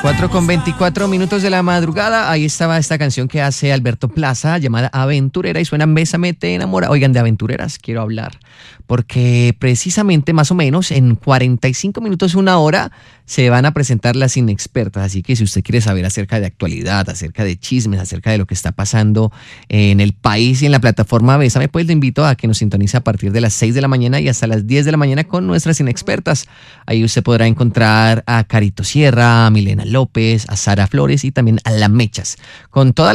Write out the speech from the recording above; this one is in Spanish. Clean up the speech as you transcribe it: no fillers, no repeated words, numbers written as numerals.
4:24 de la madrugada, ahí estaba esta canción que hace Alberto Plaza llamada Aventurera y suena Bésame te enamora. Oigan, de aventureras quiero hablar, porque precisamente más o menos en 45 minutos, una hora, se van a presentar las inexpertas, así que si usted quiere saber acerca de actualidad, acerca de chismes, acerca de lo que está pasando en el país y en la plataforma Bésame, pues le invito a que nos sintonice a partir de las 6 de la mañana y hasta las 10 de la mañana con nuestras inexpertas. Ahí usted podrá encontrar a Carito Sierra, a Milena López, a Sara Flores y también a La Mechas, con toda